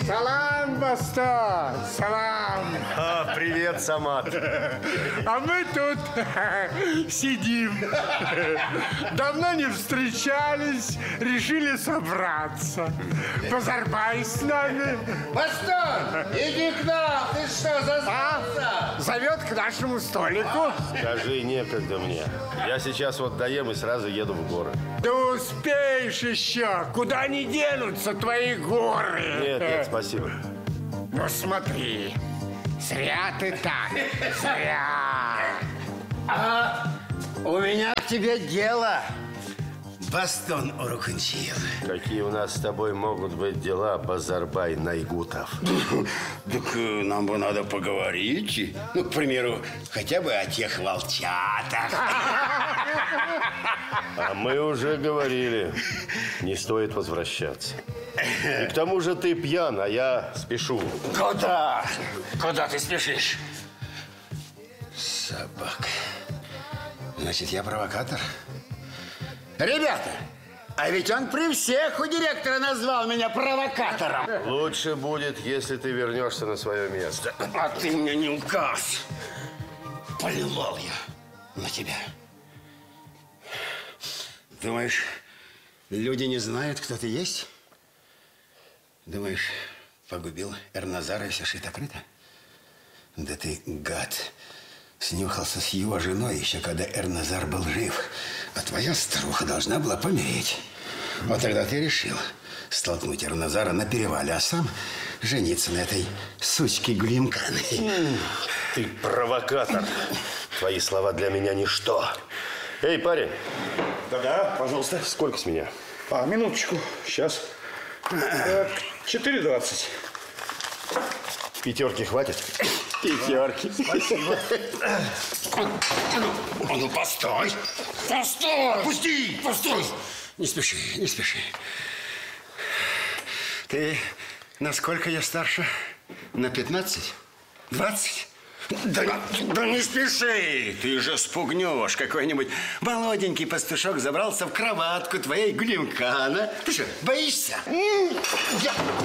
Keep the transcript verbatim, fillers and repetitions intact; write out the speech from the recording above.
Салам, Бастон! Салам! А, привет, Самат. А мы тут сидим. Давно не встречались, решили собраться. Базарбай с нами. Бастон, иди к нам! Ты что, зазнался? А? Зовет к нашему столику. Скажи, некогда мне. Я сейчас вот доем и сразу еду в горы. Да успеешь еще. Куда они денутся, твои горы? Нет, нет, спасибо. Ну смотри, зря ты так, зря. А у меня к тебе дело, Бастон Оруханчиев. Какие у нас с тобой могут быть дела, Базарбай Найгутов? Так нам бы надо поговорить. Ну, к примеру, хотя бы о тех волчатах. А мы уже говорили, не стоит возвращаться. И к тому же ты пьян, а я спешу. Куда? Куда ты спешишь? Собака. Значит, я провокатор? Ребята, а ведь он при всех у директора назвал меня провокатором. Лучше будет, если ты вернешься на свое место. А ты мне не указ. Плевал я на тебя. Думаешь, люди не знают, кто ты есть? Думаешь, погубил Эрназара и все шито-крыто? Да ты, гад, снюхался с его женой еще когда Эрназар был жив. А твоя старуха должна была помереть. Вот тогда ты решил столкнуть Эрназара на перевале, а сам жениться на этой сучке Гулимканы. Ты провокатор. Твои слова для меня ничто. Эй, парень. Да-да, пожалуйста. Сколько с меня? А, минуточку, сейчас. Четыре двадцать. Пятерки хватит? Пятерки. Спасибо. А ну, а ну, постой. Постой. Пусти. Постой. Не спеши, не спеши. Ты насколько я старше? На пятнадцать? Двадцать? Да, да не спеши. Ты же спугнешь. Какой-нибудь молоденький пастушок забрался в кроватку твоей Гулимкана. Ты что, боишься? Я...